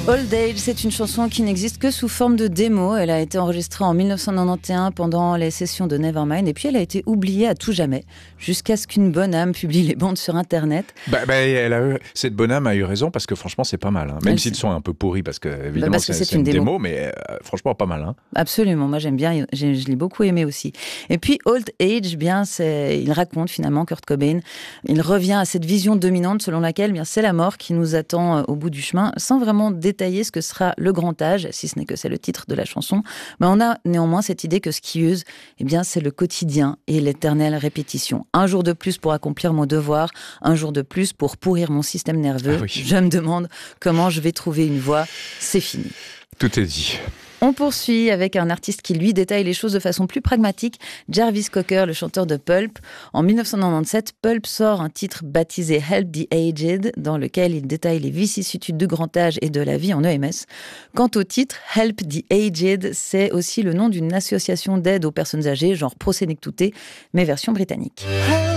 Old Age, c'est une chanson qui n'existe que sous forme de démo. Elle a été enregistrée en 1991 pendant les sessions de Nevermind et puis elle a été oubliée à tout jamais jusqu'à ce qu'une bonne âme publie les bandes sur Internet. Cette bonne âme a eu raison parce que franchement c'est pas mal. Même si le son est un peu pourri parce que évidemment c'est une démo, mais franchement pas mal. Absolument, moi j'aime bien, je l'ai beaucoup aimé aussi. Et puis Old Age, il raconte finalement Kurt Cobain, il revient à cette vision dominante selon laquelle c'est la mort qui nous attend au bout du chemin, sans vraiment détailler ce que sera le grand âge, si ce n'est que c'est le titre de la chanson. Mais on a néanmoins cette idée que ce qui use, c'est le quotidien et l'éternelle répétition. Un jour de plus pour accomplir mon devoir, un jour de plus pour pourrir mon système nerveux. Je me demande comment je vais trouver une voie. C'est fini. Tout est dit. On poursuit avec un artiste qui, lui, détaille les choses de façon plus pragmatique, Jarvis Cocker, le chanteur de Pulp. En 1997, Pulp sort un titre baptisé Help the Aged, dans lequel il détaille les vicissitudes du grand âge et de la vie en EMS. Quant au titre, Help the Aged, c'est aussi le nom d'une association d'aide aux personnes âgées, genre Pro Sénéctouté, mais version britannique.